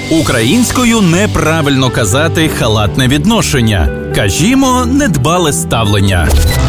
Українською неправильно казати халатне відношення. Кажімо, недбале ставлення.